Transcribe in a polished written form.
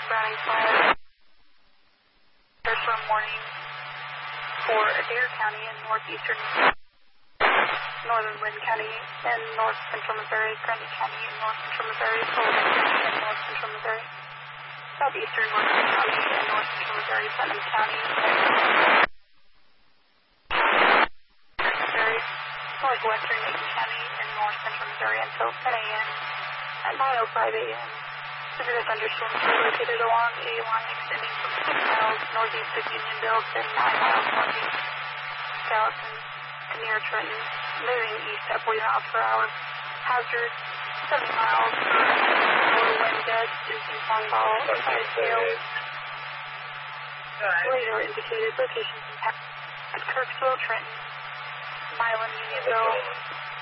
Browning Flat. Storm warning for Adair County in northeastern, northern Lynn County and north central Missouri, Grundy County in north central Missouri, Sullivan County in north central Missouri, southeastern Wilson County in north central Missouri, Putnam County, Missouri, northwestern Macon County in north central Missouri until 10 a.m. At 9:05 a.m. Severe thunderstorms are located along a line extending from 6 miles northeast of Unionville to 9 miles northeast Gallatin to near Trenton, moving east at 40 miles per hour. Hazard 7 miles per hour wind gusts in ping pong ball or size scale. Radar indicated locations at Kirksville, Trenton, Milan, Unionville,